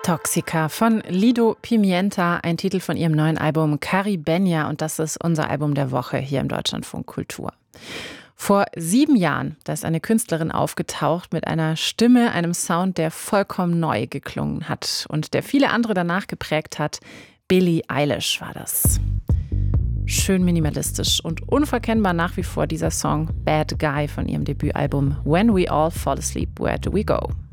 Toxica von Lido Pimienta, ein Titel von ihrem neuen Album Caribeña, und das ist unser Album der Woche hier im Deutschlandfunk Kultur. Vor 7 Jahren, da ist eine Künstlerin aufgetaucht mit einer Stimme, einem Sound, der vollkommen neu geklungen hat und der viele andere danach geprägt hat. Billie Eilish war das. Schön minimalistisch und unverkennbar nach wie vor dieser Song Bad Guy von ihrem Debütalbum When We All Fall Asleep, Where Do We Go?